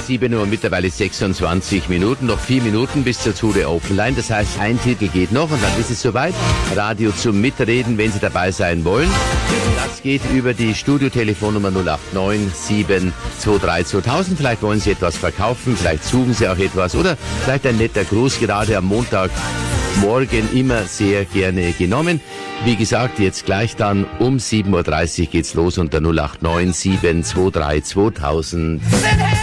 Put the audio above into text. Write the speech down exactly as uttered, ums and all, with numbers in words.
sieben Uhr, mittlerweile sechsundzwanzig Minuten, noch vier Minuten bis zur Zure Open Line. Das heißt, ein Titel geht noch und dann ist es soweit. Radio zum Mitreden, wenn Sie dabei sein wollen. Das geht über die Studiotelefonnummer null acht neun sieben zwei drei zweitausend. Vielleicht wollen Sie etwas verkaufen, vielleicht suchen Sie auch etwas oder vielleicht ein netter Gruß, gerade am Montagmorgen immer sehr gerne genommen. Wie gesagt, jetzt gleich dann um sieben Uhr dreißig geht's los unter null acht neun sieben zwei drei zweitausend.